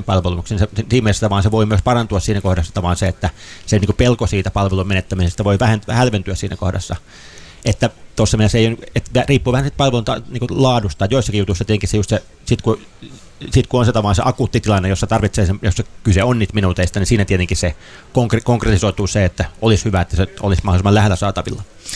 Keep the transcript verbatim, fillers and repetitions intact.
palveluksen. Se, siinä mielessä vaan se voi myös parantua siinä kohdassa, vaan se, että se niin kuin pelko siitä palvelun menettämisestä voi vähän hälventyä siinä kohdassa. Että tuossa mielessä ei, että riippuu vähän palvelun ta, niin kuin laadusta. Joissakin jutuissa tietenkin se just se, sit kun, sit kun on se tavallaan se akuutti tilanne, jossa tarvitsee sen, jossa kyse on niitä minuuteista, niin siinä tietenkin se konkre- konkretisoituu se, että olisi hyvä, että se olisi mahdollisimman lähellä saatavilla.